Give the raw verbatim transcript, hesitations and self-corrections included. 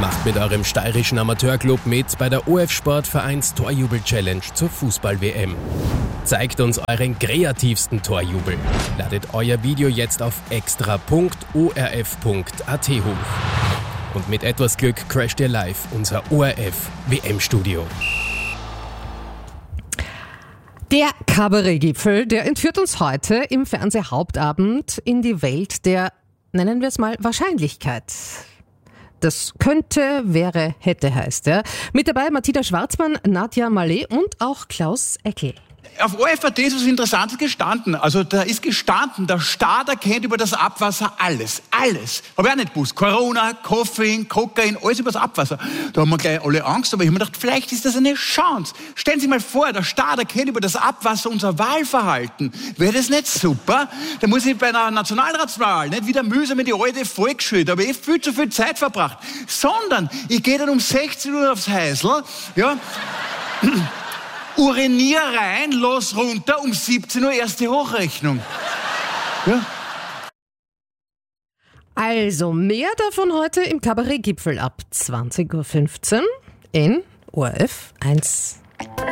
Macht mit eurem steirischen Amateurclub mit bei der O F Sportvereins Torjubel-Challenge zur Fußball-W M. Zeigt uns euren kreativsten Torjubel. Ladet euer Video jetzt auf extra punkt o r f punkt a t hoch. Und mit etwas Glück crasht ihr live unser O R F-W M-Studio. Der Kabarettgipfel, der entführt uns heute im Fernsehhauptabend in die Welt der, nennen wir es mal, Wahrscheinlichkeit. Das könnte, wäre, hätte heißt er. Mit dabei Martina Schwarzmann, Nadja Malé und auch Klaus Eckel. Auf O R F Punkt A T ist was Interessantes gestanden. Also da ist gestanden, der Staat erkennt über das Abwasser alles. Alles. Habe ich auch nicht gewusst. Corona, Koffein, Kokain, alles über das Abwasser. Da haben wir gleich alle Angst, aber ich habe mir gedacht, vielleicht ist das eine Chance. Stellen Sie sich mal vor, der Staat erkennt über das Abwasser unser Wahlverhalten. Wäre das nicht super? Da muss ich bei einer Nationalratswahl nicht wieder mühsam in die alte Volksschule, da habe ich eh viel zu viel Zeit verbracht. Sondern ich gehe dann um sechzehn Uhr aufs Heisel, ja, urinier rein, los runter, um siebzehn Uhr erste Hochrechnung. Ja. Also mehr davon heute im Kabarettgipfel ab zwanzig Uhr fünfzehn in O R F eins.